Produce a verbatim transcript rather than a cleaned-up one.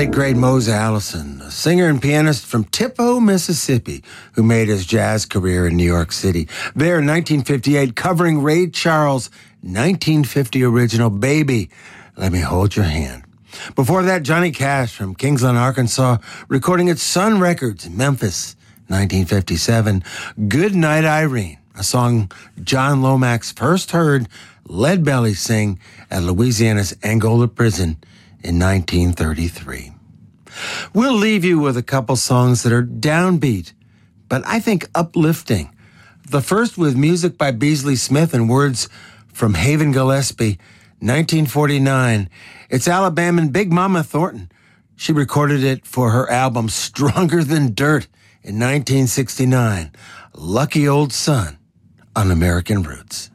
late great Mose Allison, a singer and pianist from Tupelo, Mississippi, who made his jazz career in New York City. There in nineteen fifty-eight, covering Ray Charles' nineteen fifty original Baby, Let Me Hold Your Hand. Before that, Johnny Cash from Kingsland, Arkansas, recording at Sun Records in Memphis, nineteen fifty-seven, Good Night Irene, a song John Lomax first heard Lead Belly sing at Louisiana's Angola prison in nineteen thirty-three. We'll leave you with a couple songs that are downbeat, but I think uplifting. The first with music by Beasley Smith and words from Haven Gillespie, nineteen forty-nine. It's Alabaman Big Mama Thornton. She recorded it for her album Stronger Than Dirt in nineteen sixty-nine. Lucky Old Son on American Roots.